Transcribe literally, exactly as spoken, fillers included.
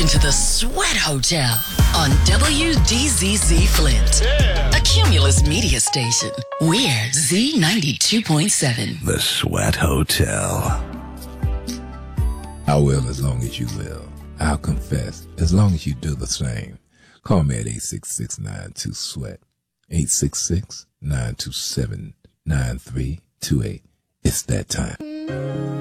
listening to the Sweat Hotel on W D Z Z Flint, yeah. A Cumulus media station. We're Z ninety-two point seven. The Sweat Hotel. I will as long as you will. I'll confess as long as you do the same. Call me at eight six six, nine two, SWEAT. eight six six, nine two seven, nine three two eight. It's that time.